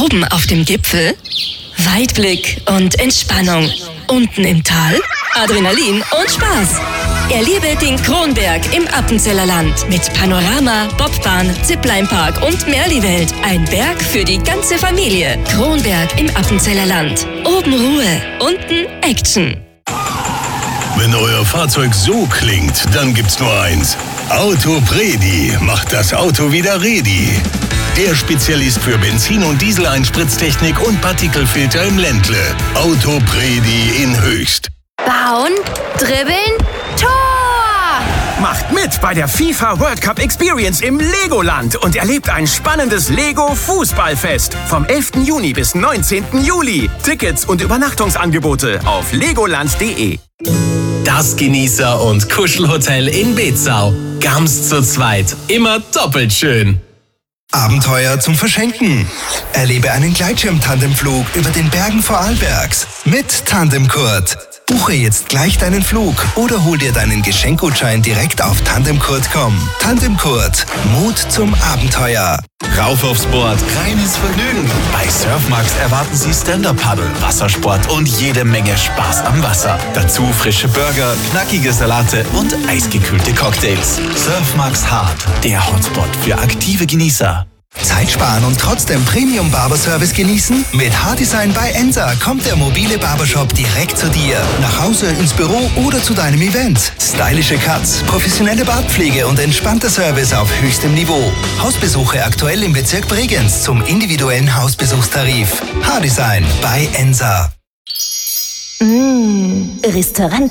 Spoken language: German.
Oben auf dem Gipfel Weitblick und Entspannung. Unten im Tal Adrenalin und Spaß. Erlebe den Kronberg im Appenzeller Land mit Panorama, Bobbahn, Ziplinepark und Merli-Welt. Ein Berg für die ganze Familie. Kronberg im Appenzeller Land. Oben Ruhe, unten Action. Wenn euer Fahrzeug so klingt, dann gibt's nur eins. Autopredi macht das Auto wieder ready. Der Spezialist für Benzin- und Dieseleinspritztechnik und Partikelfilter im Ländle. Autopredi in Höchst. Bauen, dribbeln, Tor! Macht mit bei der FIFA World Cup Experience im Legoland und erlebt ein spannendes Lego-Fußballfest vom 11. Juni bis 19. Juli. Tickets und Übernachtungsangebote auf legoland.de. Das Genießer- und Kuschelhotel in Bezau. Ganz zu zweit. Immer doppelt schön. Abenteuer zum Verschenken. Erlebe einen Gleitschirm-Tandemflug über den Bergen Vorarlbergs mit Tandemkurt. Buche jetzt gleich deinen Flug oder hol dir deinen Geschenkgutschein direkt auf tandemkurt.com. Tandemkurt. Mut zum Abenteuer. Rauf aufs Board, reines Vergnügen. Bei Surfmax erwarten Sie Stand-Up-Paddle, Wassersport und jede Menge Spaß am Wasser. Dazu frische Burger, knackige Salate und eisgekühlte Cocktails. Surfmax Hard, der Hotspot für aktive Genießer. Zeit sparen und trotzdem Premium-Barberservice genießen? Mit Haardesign bei Ensa kommt der mobile Barbershop direkt zu dir. Nach Hause, ins Büro oder zu deinem Event. Stylische Cuts, professionelle Bartpflege und entspannter Service auf höchstem Niveau. Hausbesuche aktuell im Bezirk Bregenz zum individuellen Hausbesuchstarif. Haardesign bei Ensa. Restaurant